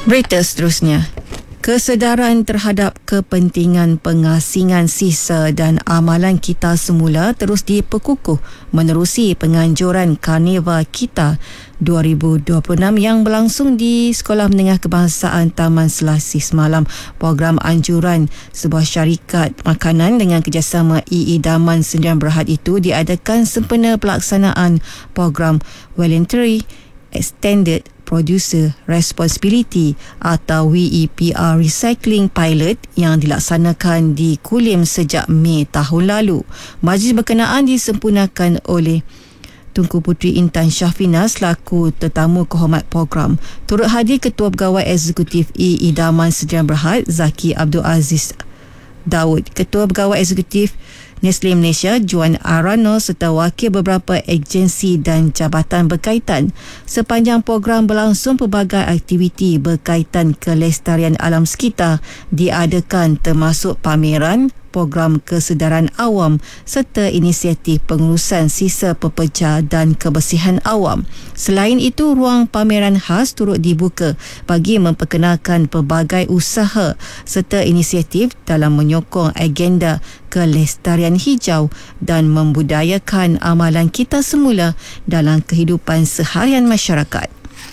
Berita seterusnya. Kesedaran terhadap kepentingan pengasingan sisa dan amalan kita semula terus diperkukuh menerusi penganjuran Karnival Kita 2026 yang berlangsung di Sekolah Menengah Kebangsaan Taman Selasih semalam. Program anjuran sebuah syarikat makanan dengan kerjasama Idaman Sdn Bhd itu diadakan sempena pelaksanaan program Voluntary Extended Producer Responsibility atau WEPR Recycling Pilot yang dilaksanakan di Kulim sejak Mei tahun lalu. Majlis berkenaan disempurnakan oleh Tunku Puteri Intan Syafina selaku tetamu kehormat program. Turut hadir Ketua Pegawai Eksekutif Idaman Sdn Bhd Zaki Abdul Aziz Daud, Ketua Pegawai Eksekutif Nestle Malaysia Juan Arano serta wakil beberapa agensi dan jabatan berkaitan. Sepanjang program berlangsung, pelbagai aktiviti berkaitan kelestarian alam sekitar diadakan termasuk pameran, program kesedaran awam serta inisiatif pengurusan sisa pepecah dan kebersihan awam. Selain itu, ruang pameran khas turut dibuka bagi memperkenalkan pelbagai usaha serta inisiatif dalam menyokong agenda kelestarian hijau dan membudayakan amalan kita semula dalam kehidupan seharian masyarakat.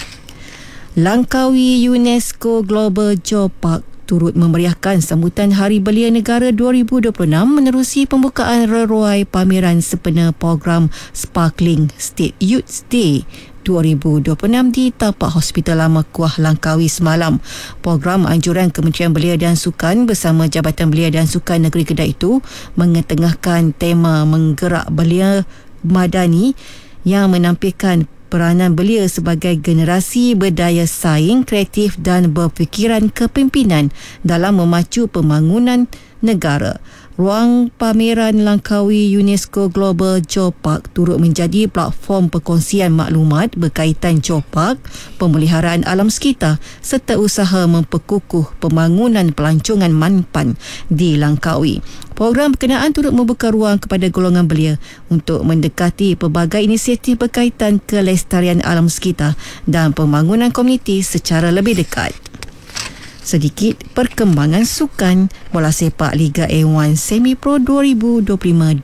Langkawi UNESCO Global Geopark turut memeriahkan sambutan Hari Belia Negara 2026 menerusi pembukaan reruai pameran sempena program Sparkling State Youth Day 2026 di tapak Hospital Lama Kuah Langkawi semalam. Program anjuran Kementerian Belia dan Sukan bersama Jabatan Belia dan Sukan Negeri Kedah itu mengetengahkan tema menggerak belia madani yang menampilkan peranan belia sebagai generasi berdaya saing, kreatif dan berfikiran kepimpinan dalam memacu pembangunan negara. Ruang pameran Langkawi UNESCO Global Geopark turut menjadi platform perkongsian maklumat berkaitan geopark, pemeliharaan alam sekitar serta usaha memperkukuh pembangunan pelancongan manpan di Langkawi. Program berkenaan turut membuka ruang kepada golongan belia untuk mendekati pelbagai inisiatif berkaitan kelestarian alam sekitar dan pembangunan komuniti secara lebih dekat. Sedikit perkembangan sukan bola sepak Liga A1 Semi Pro 2025-2026.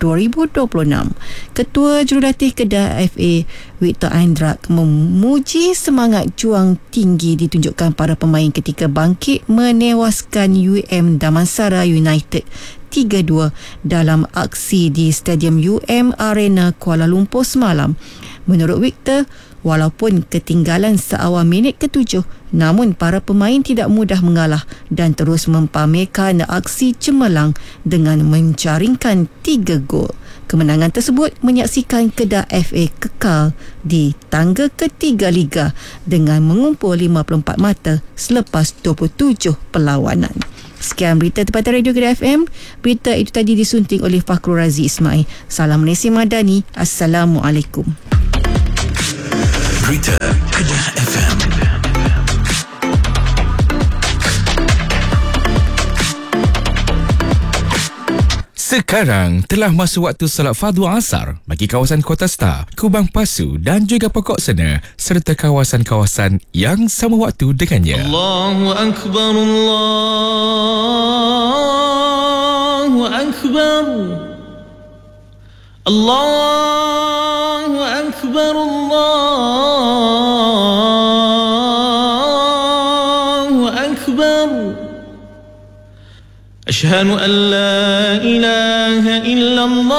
Ketua Jurulatih Kedah FA Victor Andrak memuji semangat juang tinggi ditunjukkan para pemain ketika bangkit menewaskan Damansara United 3-2 dalam aksi di Stadium Arena Kuala Lumpur semalam. Menurut Victor, walaupun ketinggalan seawal minit ke-7, namun para pemain tidak mudah mengalah dan terus mempamerkan aksi cemerlang dengan menjaringkan 3 gol. Kemenangan tersebut menyaksikan Kedah FA kekal di tangga ketiga Liga dengan mengumpul 54 mata selepas 27 perlawanan. Sekian berita tempatan Radio Kedah FM. Berita itu tadi disunting oleh Fakhrul Razi Ismail. Salam Malaysia Madani. Assalamualaikum. Berita Kedah FM. Sekarang telah masuk waktu salat fardu asar bagi kawasan Kota Star, Kubang Pasu dan juga Pokok Sena serta kawasan-kawasan yang sama waktu dengannya. Allahu Akbar, Allahu Akbar, Allahu Akbar, Allahu Akbar. أشهد أن لا إله إلا الله